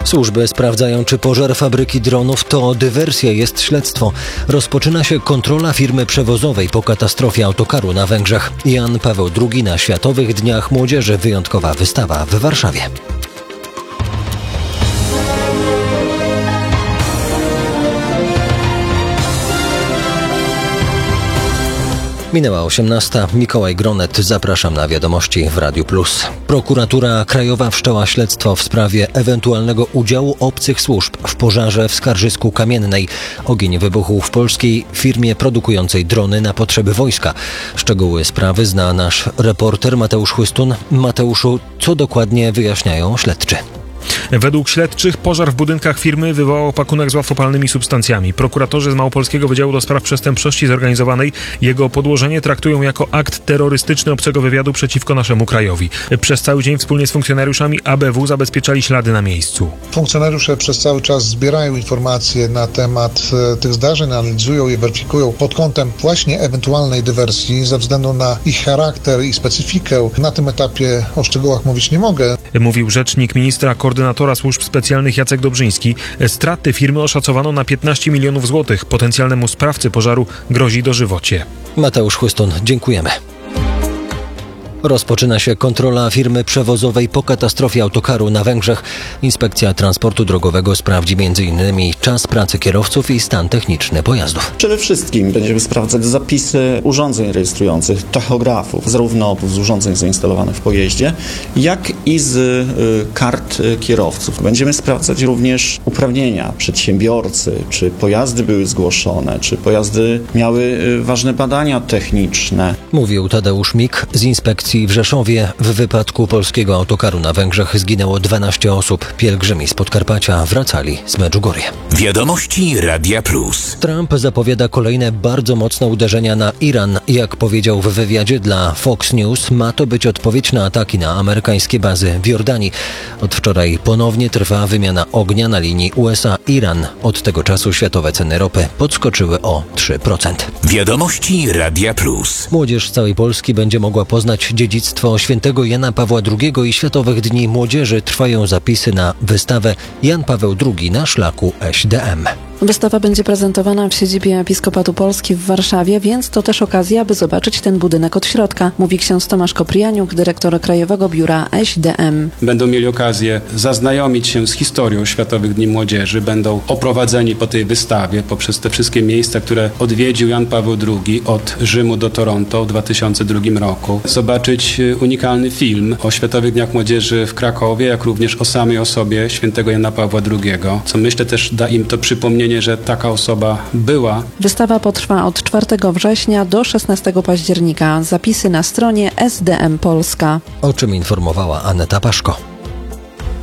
Służby sprawdzają, czy pożar fabryki dronów to dywersja, jest śledztwo. Rozpoczyna się kontrola firmy przewozowej po katastrofie autokaru na Węgrzech. Jan Paweł II na Światowych Dniach Młodzieży. Wyjątkowa wystawa w Warszawie. Minęła 18. Mikołaj Gronet. Zapraszam na wiadomości w Radiu Plus. Prokuratura Krajowa wszczęła śledztwo w sprawie ewentualnego udziału obcych służb w pożarze w Skarżysku Kamiennej. Ogień wybuchł w polskiej firmie produkującej drony na potrzeby wojska. Szczegóły sprawy zna nasz reporter Mateusz Chłystun. Mateuszu, co dokładnie wyjaśniają śledczy? Według śledczych pożar w budynkach firmy wywołał pakunek z łatwopalnymi substancjami. Prokuratorzy z Małopolskiego Wydziału do Spraw Przestępczości Zorganizowanej jego podłożenie traktują jako akt terrorystyczny obcego wywiadu przeciwko naszemu krajowi. Przez cały dzień wspólnie z funkcjonariuszami ABW zabezpieczali ślady na miejscu. Funkcjonariusze przez cały czas zbierają informacje na temat tych zdarzeń, analizują je, weryfikują pod kątem właśnie ewentualnej dywersji ze względu na ich charakter i specyfikę. Na tym etapie o szczegółach mówić nie mogę. Mówił rzecznik ministra koordynatora służb specjalnych Jacek Dobrzyński. Straty firmy oszacowano na 15 milionów złotych. Potencjalnemu sprawcy pożaru grozi dożywocie. Mateusz Chłystun, dziękujemy. Rozpoczyna się kontrola firmy przewozowej po katastrofie autokaru na Węgrzech. Inspekcja Transportu Drogowego sprawdzi m.in. czas pracy kierowców i stan techniczny pojazdów. Przede wszystkim będziemy sprawdzać zapisy urządzeń rejestrujących, tachografów, zarówno z urządzeń zainstalowanych w pojeździe, jak i z kart kierowców. Będziemy sprawdzać również uprawnienia przedsiębiorcy, czy pojazdy były zgłoszone, czy pojazdy miały ważne badania techniczne. Mówił Tadeusz Mik z inspekcji w Rzeszowie. W wypadku polskiego autokaru na Węgrzech zginęło 12 osób. Pielgrzymi z Podkarpacia wracali z Medjugorje. Wiadomości Radia Plus. Trump zapowiada kolejne bardzo mocne uderzenia na Iran. Jak powiedział w wywiadzie dla Fox News, ma to być odpowiedź na ataki na amerykańskie bazy w Jordanii. Od wczoraj ponownie trwa wymiana ognia na linii USA-Iran. Od tego czasu światowe ceny ropy podskoczyły o 3%. Wiadomości Radia Plus. Młodzież z całej Polski będzie mogła poznać dziedzictwo świętego Jana Pawła II i Światowych Dni Młodzieży. Trwają zapisy na wystawę Jan Paweł II na szlaku SDM. Wystawa będzie prezentowana w siedzibie Episkopatu Polski w Warszawie, więc to też okazja, aby zobaczyć ten budynek od środka, mówi ksiądz Tomasz Koprianiuk, dyrektor Krajowego Biura SDM. Będą mieli okazję zaznajomić się z historią Światowych Dni Młodzieży, będą oprowadzeni po tej wystawie poprzez te wszystkie miejsca, które odwiedził Jan Paweł II od Rzymu do Toronto w 2002 roku. Zobaczyć unikalny film o Światowych Dniach Młodzieży w Krakowie, jak również o samej osobie świętego Jana Pawła II, co myślę też da im to przypomnienie, że taka osoba była. Wystawa potrwa od 4 września do 16 października. Zapisy na stronie SDM Polska. O czym informowała Aneta Paszko.